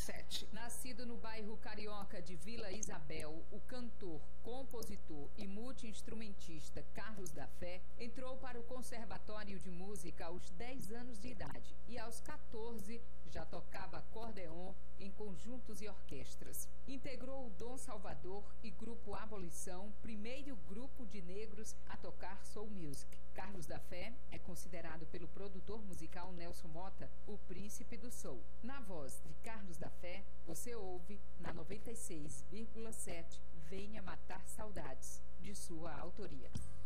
7. Nascido no bairro carioca de Vila Isabel, o cantor, compositor e multi-instrumentista Carlos da Fé entrou para o Conservatório de Música aos 10 anos de idade e aos 14 já tocava acordeon em conjuntos e orquestras. Integrou o Dom Salvador e Grupo Abolição, primeiro grupo de negros a tocar soul music. Carlos da Fé é considerado pelo produtor musical Nelson Mota o príncipe do soul. Na voz de Carlos da Fé, você ouve na 96,7 Venha Matar Saudades, de sua autoria.